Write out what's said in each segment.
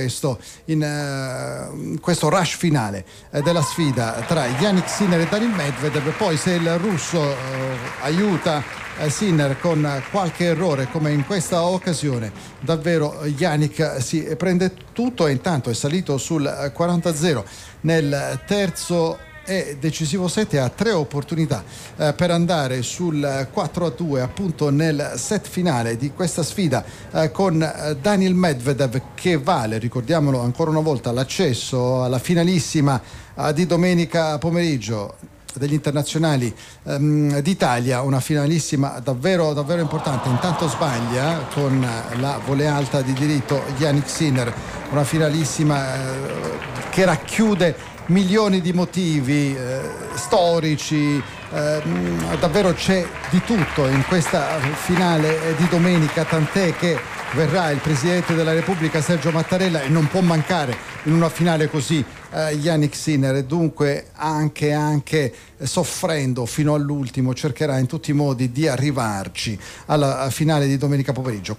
in questo rush finale della sfida tra Jannik Sinner e Daniil Medvedev. Poi se il russo aiuta Sinner con qualche errore come in questa occasione, davvero Jannik si prende tutto, e intanto è salito sul 40-0 nel terzo e decisivo set e ha 3 opportunità per andare sul 4-2 appunto nel set finale di questa sfida con Daniil Medvedev, che vale, ricordiamolo ancora una volta, l'accesso alla finalissima di domenica pomeriggio degli internazionali d'Italia, una finalissima davvero davvero importante. Intanto sbaglia con la volée alta di diritto Jannik Sinner, una finalissima che racchiude milioni di motivi storici, davvero c'è di tutto in questa finale di domenica, tant'è che verrà il Presidente della Repubblica Sergio Mattarella e non può mancare in una finale così Jannik Sinner, e dunque anche soffrendo fino all'ultimo cercherà in tutti i modi di arrivarci alla finale di domenica pomeriggio.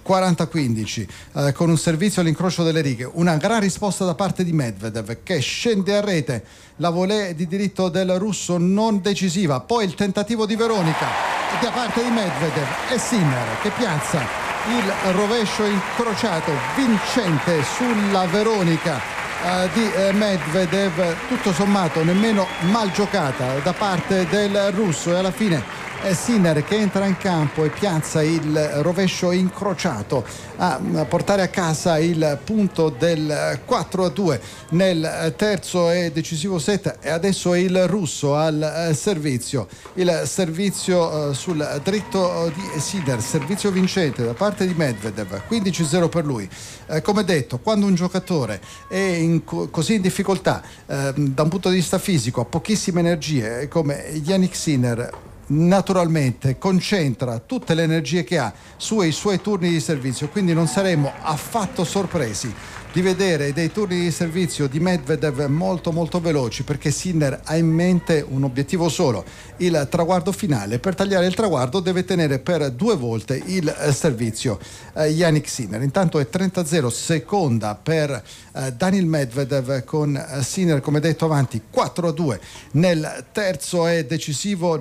40-15 con un servizio all'incrocio delle righe, una gran risposta da parte di Medvedev che scende a rete, la volée di diritto del russo non decisiva, poi il tentativo di Veronica da parte di Medvedev e Sinner che piazza il rovescio incrociato vincente sulla Veronica di Medvedev, tutto sommato nemmeno mal giocata da parte del russo, e alla fine è Sinner che entra in campo e piazza il rovescio incrociato a portare a casa il punto del 4-2 nel terzo e decisivo set. E adesso è il russo al servizio, il servizio sul dritto di Sinner, servizio vincente da parte di Medvedev, 15-0 per lui. Come detto, quando un giocatore è così in difficoltà da un punto di vista fisico, ha pochissime energie, come Jannik Sinner, naturalmente concentra tutte le energie che ha sui suoi turni di servizio, quindi non saremo affatto sorpresi di vedere dei turni di servizio di Medvedev molto molto veloci, perché Sinner ha in mente un obiettivo solo, il traguardo finale. Per tagliare il traguardo deve tenere per 2 volte il servizio Jannik Sinner. Intanto è 30-0, seconda per Daniil Medvedev, con Sinner come detto avanti 4-2 nel terzo e decisivo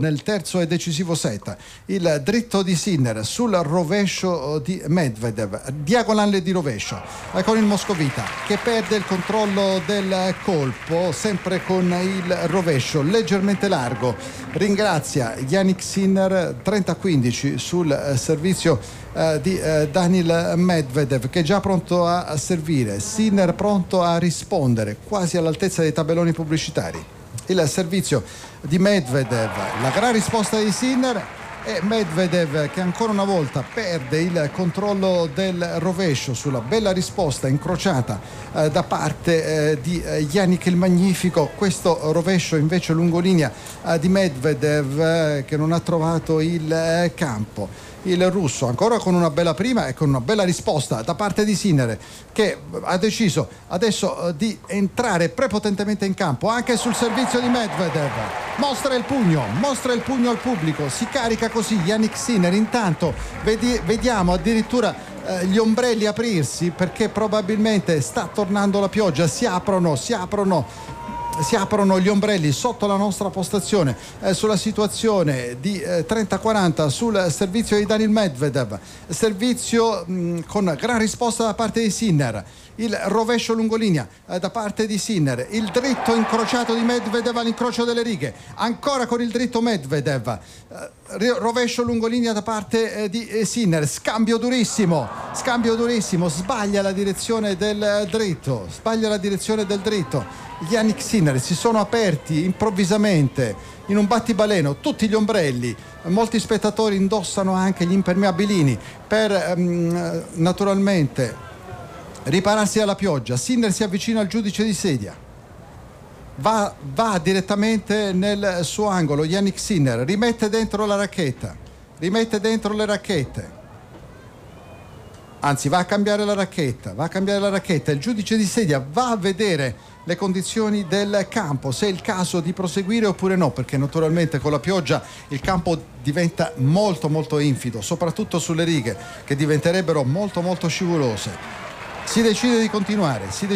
set. Il dritto di Sinner sul rovescio di Medvedev, diagonale di rovescio con il moscovita che perde il controllo del colpo, sempre con il rovescio leggermente largo. Ringrazia Jannik Sinner, 30-15 sul servizio di Daniil Medvedev, che è già pronto a servire, Sinner pronto a rispondere, quasi all'altezza dei tabelloni pubblicitari. Il servizio di Medvedev, la gran risposta di Sinner, e Medvedev che ancora una volta perde il controllo del rovescio sulla bella risposta incrociata da parte di Jannik il Magnifico. Questo rovescio invece lungolinea di Medvedev che non ha trovato il campo. Il russo ancora con una bella prima e con una bella risposta da parte di Sinner, che ha deciso adesso di entrare prepotentemente in campo anche sul servizio di Medvedev. Mostra il pugno al pubblico, si carica così Jannik Sinner. Intanto vediamo addirittura gli ombrelli aprirsi, perché probabilmente sta tornando la pioggia. Si aprono gli ombrelli sotto la nostra postazione sulla situazione di 30-40 sul servizio di Daniil Medvedev. Servizio con gran risposta da parte di Sinner, il rovescio lungolinea da parte di Sinner, il dritto incrociato di Medvedev all'incrocio delle righe, ancora con il dritto Medvedev, rovescio lungolinea da parte di Sinner, scambio durissimo, sbaglia la direzione del dritto, Jannik Sinner. Si sono aperti improvvisamente in un battibaleno tutti gli ombrelli, molti spettatori indossano anche gli impermeabilini per naturalmente ripararsi dalla pioggia. Sinner si avvicina al giudice di sedia, va direttamente nel suo angolo. Jannik Sinner rimette dentro le racchette, anzi va a cambiare la racchetta. Il giudice di sedia va a vedere le condizioni del campo, se è il caso di proseguire oppure no, perché naturalmente con la pioggia il campo diventa molto molto infido, soprattutto sulle righe che diventerebbero molto molto scivolose. Si decide di continuare,